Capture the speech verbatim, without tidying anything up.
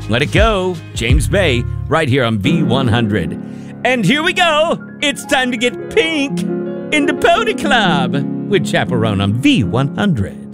Let It Go, James Bay, right here on V one hundred. And here we go. It's time to get pink in the Pony Club with Chaperone on V one hundred.